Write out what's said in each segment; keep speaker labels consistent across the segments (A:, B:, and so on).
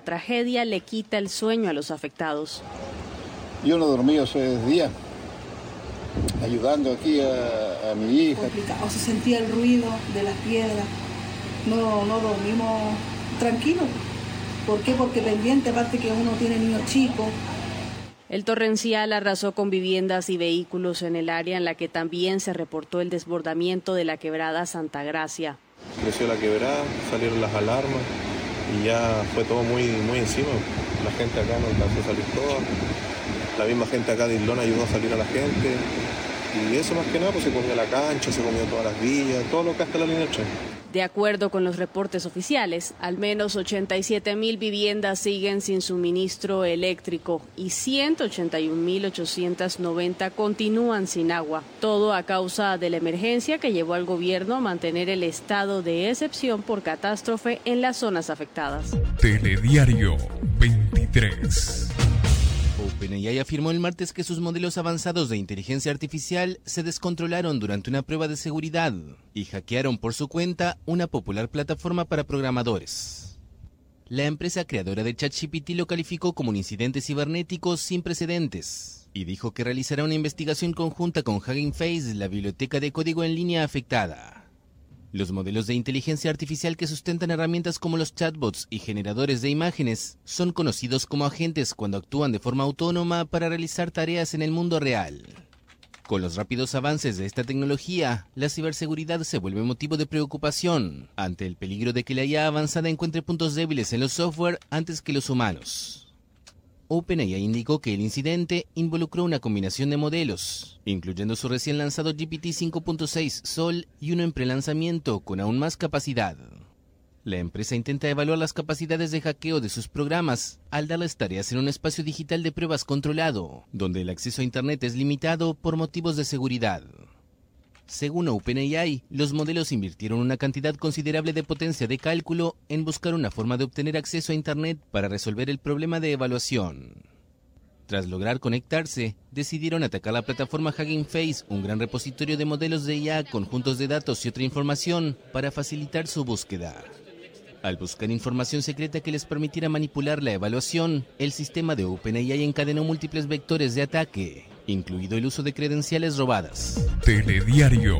A: tragedia le quita el sueño a los afectados.
B: Yo no dormí hace días, ayudando aquí a mi hija.
C: Complicado, se sentía el ruido de las piedras, no dormimos tranquilos. ¿Por qué? Porque pendiente, aparte que uno tiene niños chicos.
A: El torrencial arrasó con viviendas y vehículos en el área en la que también se reportó el desbordamiento de la quebrada Santa Gracia.
D: Creció la quebrada, salieron las alarmas y ya fue todo muy encima. La gente acá no alcanzó a salir toda. La misma gente acá de Islón ayudó a salir a la gente. Y eso más que nada, pues se comió la cancha, se comió todas las villas, todo lo que hasta la línea del tren.
A: De acuerdo con los reportes oficiales, al menos 87.000 viviendas siguen sin suministro eléctrico y 181.890 continúan sin agua. Todo a causa de la emergencia que llevó al gobierno a mantener el estado de excepción por catástrofe en las zonas afectadas.
E: Telediario 23.
F: OpenAI afirmó el martes que sus modelos avanzados de inteligencia artificial se descontrolaron durante una prueba de seguridad y hackearon por su cuenta una popular plataforma para programadores. La empresa creadora de ChatGPT lo calificó como un incidente cibernético sin precedentes y dijo que realizará una investigación conjunta con Hugging Face, la biblioteca de código en línea afectada. Los modelos de inteligencia artificial que sustentan herramientas como los chatbots y generadores de imágenes son conocidos como agentes cuando actúan de forma autónoma para realizar tareas en el mundo real. Con los rápidos avances de esta tecnología, la ciberseguridad se vuelve motivo de preocupación ante el peligro de que la IA avanzada encuentre puntos débiles en los software antes que los humanos. OpenAI indicó que el incidente involucró una combinación de modelos, incluyendo su recién lanzado GPT 5.6 Sol y uno en prelanzamiento con aún más capacidad. La empresa intenta evaluar las capacidades de hackeo de sus programas al darles tareas en un espacio digital de pruebas controlado, donde el acceso a Internet es limitado por motivos de seguridad. Según OpenAI, los modelos invirtieron una cantidad considerable de potencia de cálculo en buscar una forma de obtener acceso a Internet para resolver el problema de evaluación. Tras lograr conectarse, decidieron atacar la plataforma Hugging Face, un gran repositorio de modelos de IA, conjuntos de datos y otra información para facilitar su búsqueda. Al buscar información secreta que les permitiera manipular la evaluación, el sistema de OpenAI encadenó múltiples vectores de ataque, incluido el uso de credenciales robadas.
E: Telediario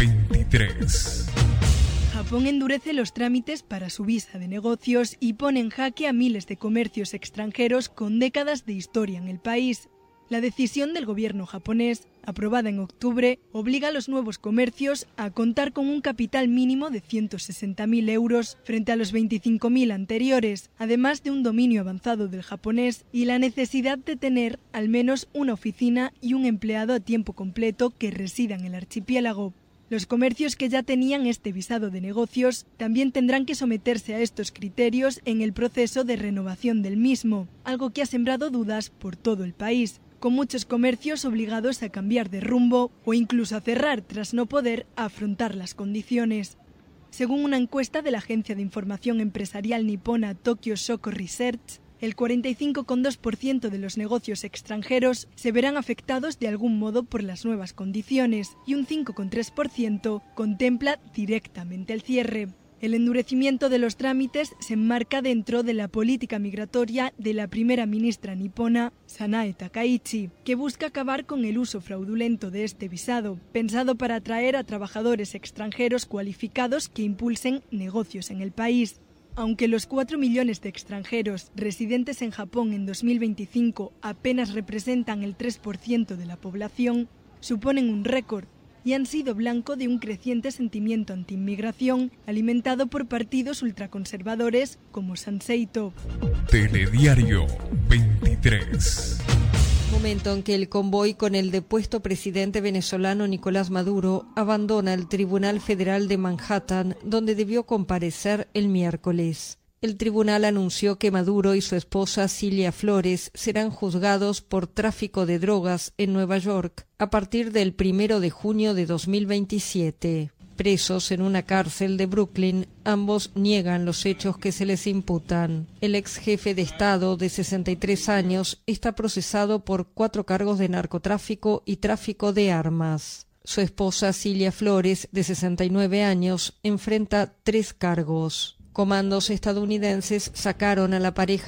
E: 23.
G: Japón endurece los trámites para su visa de negocios y pone en jaque a miles de comercios extranjeros con décadas de historia en el país. La decisión del gobierno japonés, aprobada en octubre, obliga a los nuevos comercios a contar con un capital mínimo de 160.000 euros frente a los 25.000 anteriores, además de un dominio avanzado del japonés y la necesidad de tener al menos una oficina y un empleado a tiempo completo que resida en el archipiélago. Los comercios que ya tenían este visado de negocios también tendrán que someterse a estos criterios en el proceso de renovación del mismo, algo que ha sembrado dudas por todo el país, con muchos comercios obligados a cambiar de rumbo o incluso a cerrar tras no poder afrontar las condiciones. Según una encuesta de la agencia de información empresarial nipona Tokyo Shoko Research, el 45,2% de los negocios extranjeros se verán afectados de algún modo por las nuevas condiciones y un 5,3% contempla directamente el cierre. El endurecimiento de los trámites se enmarca dentro de la política migratoria de la primera ministra nipona, Sanae Takaichi, que busca acabar con el uso fraudulento de este visado, pensado para atraer a trabajadores extranjeros cualificados que impulsen negocios en el país. Aunque los 4 millones de extranjeros residentes en Japón en 2025 apenas representan el 3% de la población, suponen un récord y han sido blanco de un creciente sentimiento anti-inmigración alimentado por partidos ultraconservadores como Sansei-to.
E: Telediario 23.
H: Momento en que el convoy con el depuesto presidente venezolano Nicolás Maduro abandona el Tribunal Federal de Manhattan, donde debió comparecer el miércoles. El tribunal anunció que Maduro y su esposa Cilia Flores serán juzgados por tráfico de drogas en Nueva York a partir del 1 de junio de 2027. Presos en una cárcel de Brooklyn, ambos niegan los hechos que se les imputan. El ex jefe de Estado, de 63 años, está procesado por 4 cargos de narcotráfico y tráfico de armas. Su esposa Cilia Flores, de 69 años, enfrenta 3 cargos. Comandos estadounidenses sacaron a la pareja